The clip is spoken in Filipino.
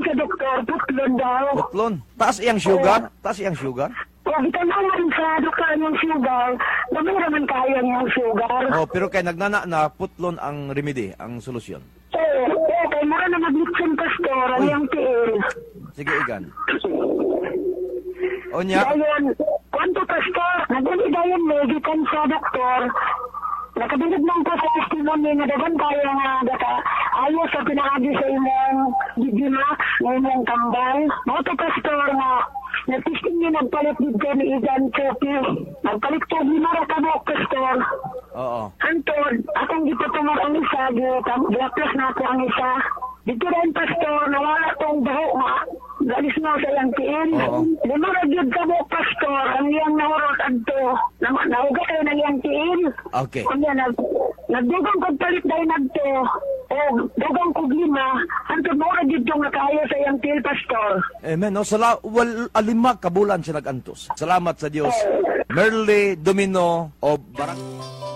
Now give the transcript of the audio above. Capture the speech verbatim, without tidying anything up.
sa doktor, putlon daw. Putlon. Taas iyang sugar? Taas iyang sugar? O, bitanawan sa doktor yung sugar, dami naman kaya niyang sugar. Oh, pero kay nagnana na putlon ang remedy, ang solusyon. Oo, oo, kay mura na mag-litsin pastor, ang Uy. yung tiil. Sige, igan. O niya? Dayon, kwanto pastor, naguli dayon may gikan sa doktor, nakabilib lang ko sa testimony nga dagan kaya nga data ayaw sa pinaagi sa imong Digimax, nga imong tambal. Mga to pastor nga, nagtisting niya nagpalit dito ni Igan Chopi. Nagpalit ko, ginara ka mo, pastor. Oo. Antod, akong gipatumar ang isa, gilaplas na ako ang isa. Dito rin, pastor, nawala tong baho nga. Galis mo sa iyang tiin. Oo. Lima ragyod ka mo, pastor, ang iyang nahurot adto. Na- Nahuga kayo ng iyang tiin. Okay. Kanya, nag, nagdugang kagpalit dahil nagto. O, dugang kog lima. Antod mo ragyod tong nakaya sa iyang tiin, pastor. Amen. No, sala wal alima kabulan siya nagantos. Salamat sa Dios. Merle Domino o Barang